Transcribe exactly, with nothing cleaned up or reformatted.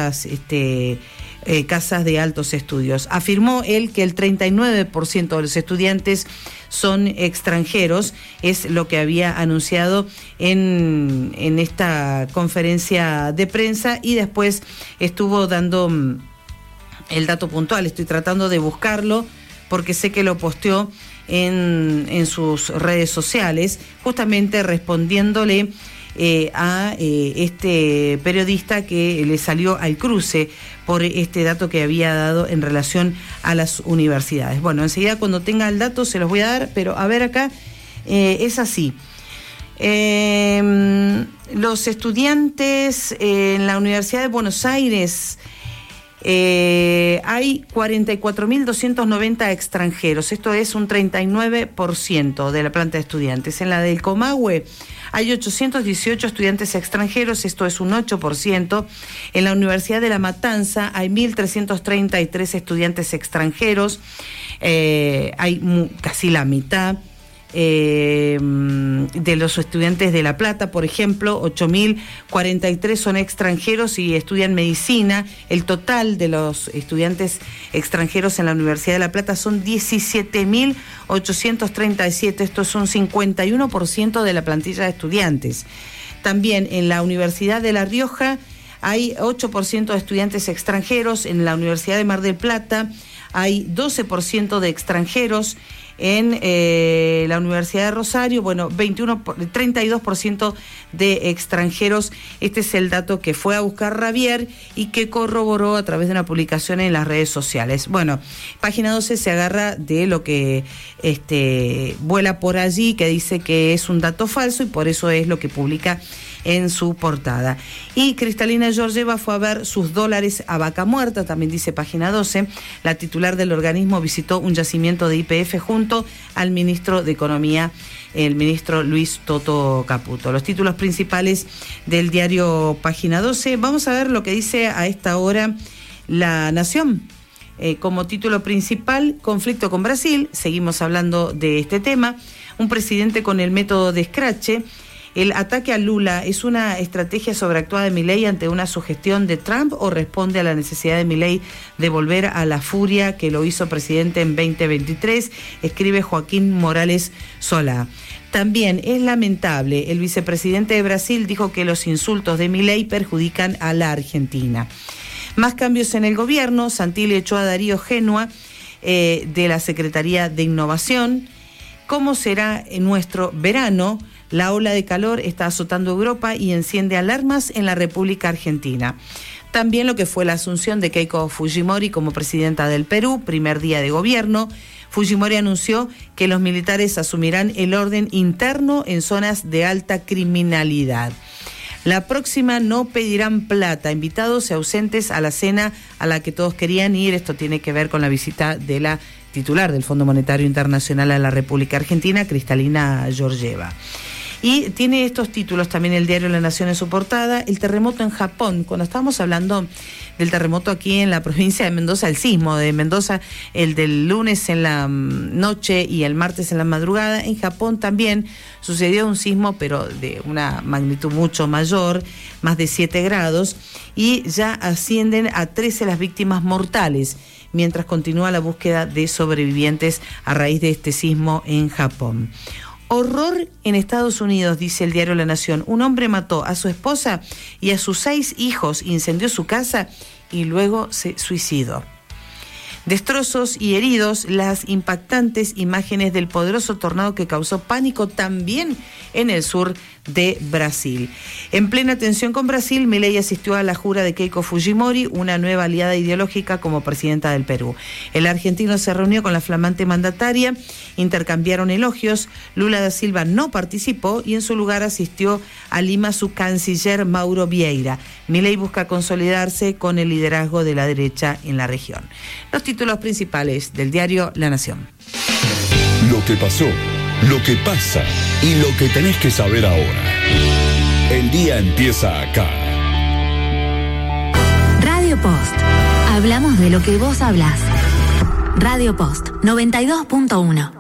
estas este, eh, casas de altos estudios. Afirmó él que el treinta y nueve por ciento de los estudiantes son extranjeros, es lo que había anunciado en, en esta conferencia de prensa, y después estuvo dando el dato puntual. Estoy tratando de buscarlo porque sé que lo posteó en, en sus redes sociales, justamente respondiéndole eh, a eh, este periodista que le salió al cruce por este dato que había dado en relación a las universidades. Bueno, enseguida cuando tenga el dato se los voy a dar, pero a ver acá, eh, es así. Eh, los estudiantes eh, en la Universidad de Buenos Aires, eh, hay cuarenta y cuatro mil doscientos noventa extranjeros, esto es un treinta y nueve por ciento de la planta de estudiantes. En la del Comahue hay ochocientos dieciocho estudiantes extranjeros, esto es un ocho por ciento. En la Universidad de La Matanza hay mil trescientos treinta y tres estudiantes extranjeros, eh, hay mu- casi la mitad. Eh, de los estudiantes de La Plata, por ejemplo, ocho mil cuarenta y tres son extranjeros y estudian medicina. El total de los estudiantes extranjeros en la Universidad de La Plata son diecisiete mil ochocientos treinta y siete, esto es un cincuenta y uno por ciento de la plantilla de estudiantes. También en la Universidad de La Rioja hay ocho por ciento de estudiantes extranjeros, en la Universidad de Mar del Plata hay doce por ciento de extranjeros, en eh, la Universidad de Rosario, bueno, veintiuno, treinta y dos por ciento de extranjeros. Este es el dato que fue a buscar Ravier y que corroboró a través de una publicación en las redes sociales. Bueno, Página doce se agarra de lo que este, vuela por allí, que dice que es un dato falso, y por eso es lo que publica en su portada. Y Cristalina Georgieva fue a ver sus dólares a vaca muerta, también dice Página doce. La titular del organismo visitó un yacimiento de Y P F junto al ministro de Economía, el ministro Luis Toto Caputo. Los títulos principales del diario Página doce. Vamos a ver lo que dice a esta hora La Nación. Eh, como título principal, conflicto con Brasil. Seguimos hablando de este tema. Un presidente con el método de escrache. ¿El ataque a Lula es una estrategia sobreactuada de Milei ante una sugestión de Trump o responde a la necesidad de Milei de volver a la furia que lo hizo presidente en veinte veintitrés? Escribe Joaquín Morales Solá. También es lamentable, el vicepresidente de Brasil dijo que los insultos de Milei perjudican a la Argentina. Más cambios en el gobierno. Santilli echó a Darío Genua eh, de la Secretaría de Innovación. ¿Cómo será en nuestro verano? La ola de calor está azotando Europa y enciende alarmas en la República Argentina. También lo que fue la asunción de Keiko Fujimori como presidenta del Perú, primer día de gobierno. Fujimori anunció que los militares asumirán el orden interno en zonas de alta criminalidad. La próxima no pedirán plata, invitados y ausentes a la cena a la que todos querían ir. Esto tiene que ver con la visita de la titular del Fondo Monetario Internacional a la República Argentina, Cristalina Georgieva. Y tiene estos títulos también el diario La Nación en su portada. El terremoto en Japón. Cuando estábamos hablando del terremoto aquí en la provincia de Mendoza, el sismo de Mendoza, el del lunes en la noche y el martes en la madrugada, en Japón también sucedió un sismo, pero de una magnitud mucho mayor, más de siete grados, y ya ascienden a trece las víctimas mortales, mientras continúa la búsqueda de sobrevivientes a raíz de este sismo en Japón. Horror en Estados Unidos, dice el diario La Nación. Un hombre mató a su esposa y a sus seis hijos, incendió su casa y luego se suicidó. Destrozos y heridos, las impactantes imágenes del poderoso tornado que causó pánico también en el sur de Brasil. En plena tensión con Brasil, Milei asistió a la jura de Keiko Fujimori, una nueva aliada ideológica como presidenta del Perú. El argentino se reunió con la flamante mandataria, intercambiaron elogios. Lula da Silva no participó y en su lugar asistió a Lima su canciller Mauro Vieira. Milei busca consolidarse con el liderazgo de la derecha en la región. Los títulos principales del diario La Nación. Lo que pasó, lo que pasa y lo que tenés que saber ahora. El día empieza acá. Radio Post. Hablamos de lo que vos hablás. Radio Post noventa y dos punto uno.